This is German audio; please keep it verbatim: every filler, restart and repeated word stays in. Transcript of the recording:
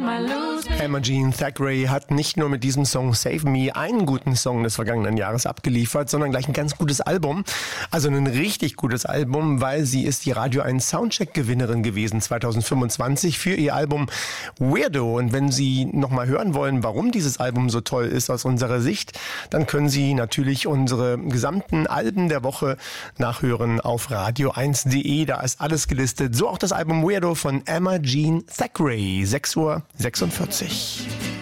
Emma Jean Thackeray hat nicht nur mit diesem Song Save Me einen guten Song des vergangenen Jahres abgeliefert, sondern gleich ein ganz gutes Album. Also ein richtig gutes Album, weil sie ist die Radio eins Soundcheck-Gewinnerin gewesen zwanzig fünfundzwanzig für ihr Album Weirdo. Und wenn Sie noch mal hören wollen, warum dieses Album so toll ist aus unserer Sicht, dann können Sie natürlich unsere gesamten Alben der Woche nachhören auf radio eins punkt de. Da ist alles gelistet. So auch das Album Weirdo von Emma Jean Thackeray. sechs Uhr sechsundvierzig.